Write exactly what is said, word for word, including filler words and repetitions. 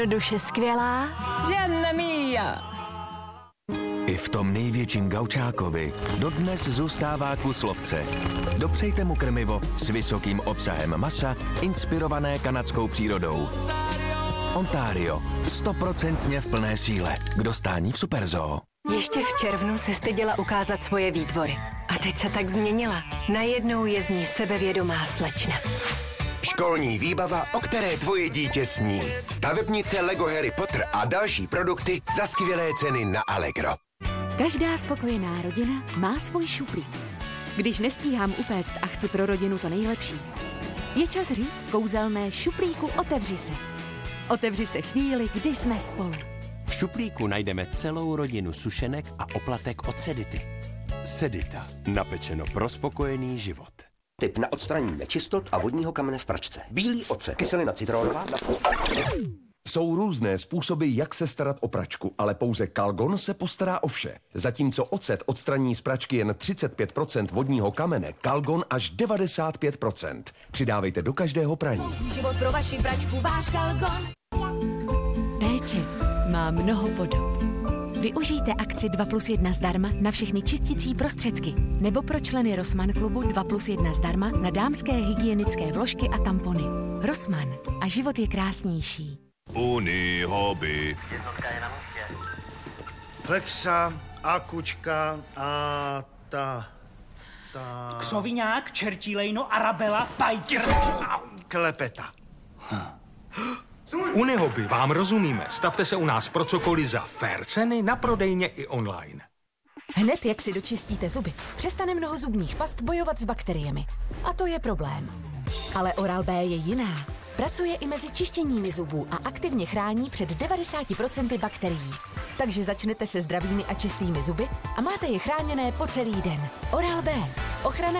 Duše skvělá. Žena mia. I v tom největším gaučákovi dodnes zůstává kus lovce. Dopřejte mu krmivo s vysokým obsahem masa, inspirované kanadskou přírodou. Ontario. Stoprocentně v plné síle. K dostání v Superzoo. Ještě v červnu se styděla ukázat svoje výtvory. A teď se tak změnila. Najednou je z ní sebevědomá slečna. Školní výbava, o které tvoje dítě sní. Stavebnice Lego Harry Potter a další produkty za skvělé ceny na Allegro. Každá spokojená rodina má svůj šuplík. Když nestíhám upéct a chci pro rodinu to nejlepší, je čas říct kouzelné šuplíku otevři se. Otevři se chvíli, kdy jsme spolu. V šuplíku najdeme celou rodinu sušenek a oplatek od Sedity. Sedita. Napečeno pro spokojený život. Tip na odstranění nečistot a vodního kamene v pračce. Bílý ocet, kyselina citronová. Na... Jsou různé způsoby, jak se starat o pračku, ale pouze Calgon se postará o vše. Zatímco ocet odstraní z pračky jen třicet pět procent vodního kamene, Calgon až devadesát pět procent. Přidávejte do každého praní. Život pro vaši pračku, váš Calgon. Péče má mnoho podob. Využijte akci dva plus jedna zdarma na všechny čisticí prostředky nebo pro členy Rossmann klubu dva plus jedna zdarma na dámské hygienické vložky a tampony. Rossmann. A život je krásnější. Uni hobby. Flexa, akučka a ta... ta... Křoviňák, čertílejno, arabela, pajtěr... Klepeta. V Unihobby vám rozumíme. Stavte se u nás pro cokoliv za fair ceny na prodejně i online. Hned jak si dočistíte zuby, přestane mnoho zubních past bojovat s bakteriemi. A to je problém. Ale Oral-B je jiná. Pracuje i mezi čištěními zubů a aktivně chrání před devadesáti procenty bakterií. Takže začnete se zdravými a čistými zuby a máte je chráněné po celý den. Oral-B. Ochrana